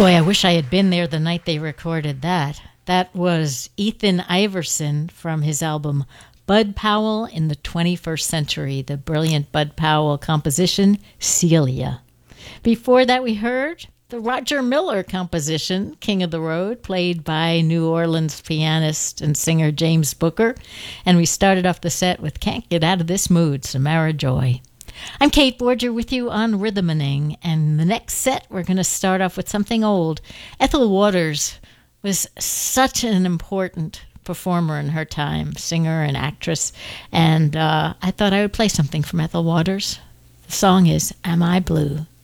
Boy, I wish I had been there the night they recorded that. That was Ethan Iverson from his album Bud Powell in the 21st Century, the brilliant Bud Powell composition, Celia. Before that, we heard the Roger Miller composition, King of the Road, played by New Orleans pianist and singer James Booker. And we started off the set with Can't Get Out of This Mood, Samara Joy. I'm Kate Borger with you on Rhythmaning, and the next set we're going to start off with something old. Ethel Waters was such an important performer in her time, singer and actress, and I thought I would play something from Ethel Waters. The song is Am I Blue?